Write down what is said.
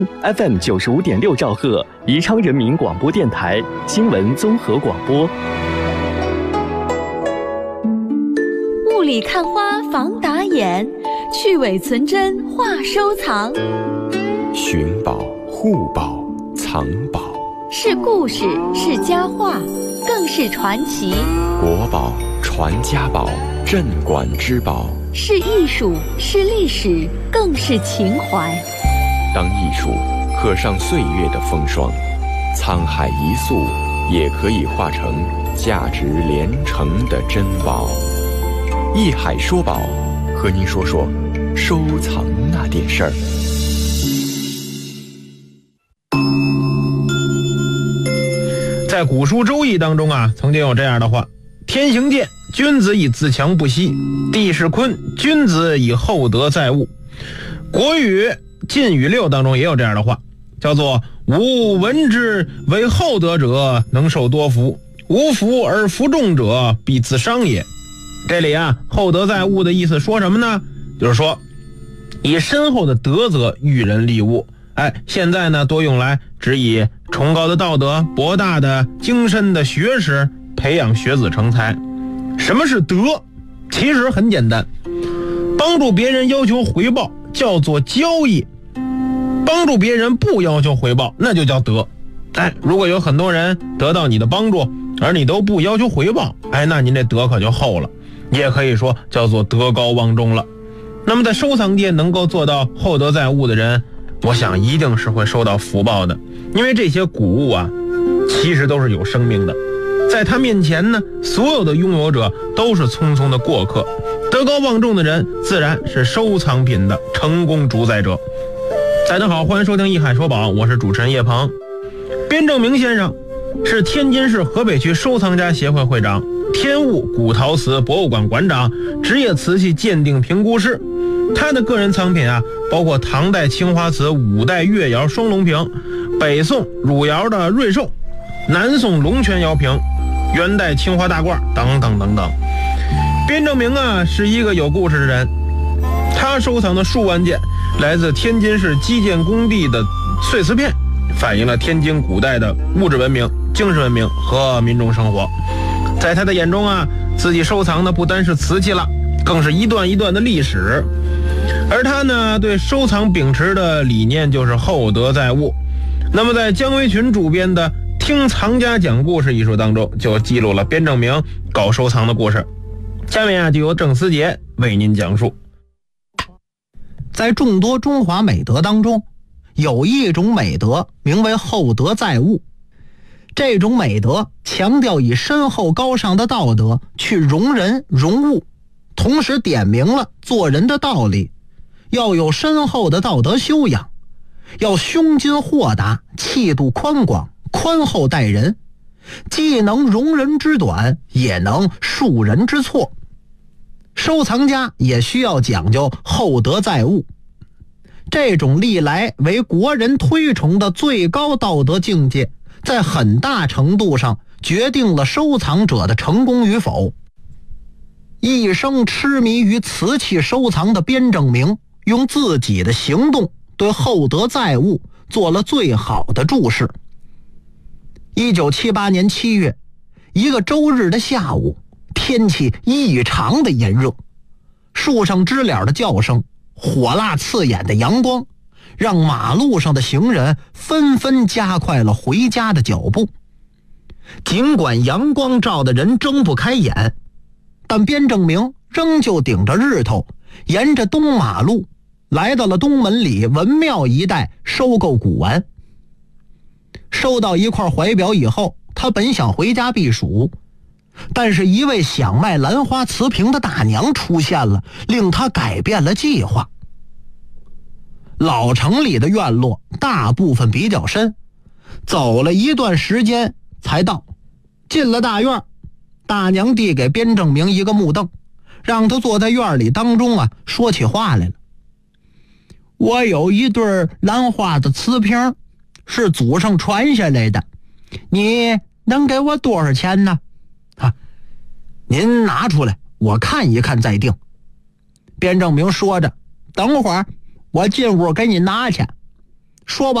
FM 95.6兆赫，宜昌人民广播电台新闻综合广播。 雾里看花防打眼，去伪存真话收藏。 寻宝、护宝、藏宝， 是故事，是佳话，更是传奇。 国宝、传家宝、镇馆之宝， 是艺术，是历史，更是情怀。 当艺术刻上岁月的风霜，沧海一粟也可以化成价值连城的珍宝。艺海说宝，和您说说收藏那点事儿。 在古书《周易》当中啊，曾经有这样的话：天行健，君子以自强不息；地势坤，君子以厚德载物。国语晋语六当中也有这样的话，叫做吾闻之为厚德者，能受多福；无福而服众者，必自伤也。这里啊，厚德载物的意思说什么呢？就是说以深厚的德泽育人利物。现在呢多用来指以崇高的道德、博大的精深的学识，培养学子成才。什么是德？其实很简单，帮助别人要求回报叫做交易，帮助别人不要求回报那就叫德。如果有很多人得到你的帮助，而你都不要求回报，那您这德可就厚了，也可以说叫做德高望重了。那么在收藏界能够做到厚德载物的人，我想一定是会收到福报的，因为这些古物啊，其实都是有生命的，在他面前呢，所有的拥有者都是匆匆的过客。德高望重的人，自然是收藏品的成功主宰者。大家好，欢迎收听《艺海说宝》，我是主持人叶鹏。边正明先生是天津市河北区收藏家协会会长，天物古陶瓷博物馆馆长，职业瓷器鉴定评估师。他的个人藏品啊，包括唐代青花瓷、五代越窑双龙瓶、北宋汝窑的瑞兽、南宋龙泉窑瓶、元代青花大褂等等等等。边正明啊，是一个有故事的人，他收藏的数万件来自天津市基建工地的碎瓷片，反映了天津古代的物质文明、精神文明和民众生活。在他的眼中啊，自己收藏的不单是瓷器了，更是一段一段的历史。而他呢，对收藏秉持的理念就是厚德载物。那么在姜维群主编的《听藏家讲故事》一书当中，就记录了边正明搞收藏的故事。下面啊，就由郑思杰为您讲述。 在众多中华美德当中，有一种美德名为厚德载物。这种美德强调以深厚高尚的道德去容人容物，同时点明了做人的道理，要有深厚的道德修养，要胸襟豁达，气度宽广，宽厚待人，既能容人之短，也能恕人之错。收藏家也需要讲究厚德载物，这种历来为国人推崇的最高道德境界，在很大程度上决定了收藏者的成功与否。一生痴迷于瓷器收藏的边正明，用自己的行动对厚德载物做了最好的注释。1978年7月，一个周日的下午，天气异常的炎热，树上知了的叫声，火辣刺眼的阳光，让马路上的行人纷纷加快了回家的脚步。尽管阳光照得人睁不开眼，但边正明仍旧顶着日头，沿着东马路来到了东门里文庙一带收购古玩。收到一块怀表以后，他本想回家避暑，但是一位想卖兰花瓷瓶的大娘出现了，令他改变了计划。老城里的院落大部分比较深，走了一段时间才到。进了大院，大娘递给边正明一个木凳，让他坐在院里当中说起话来了。我有一对兰花的瓷瓶，是祖上传下来的，你能给我多少钱呢？您拿出来，我看一看再定。边正明说着，等会儿我进屋给你拿去。 说吧。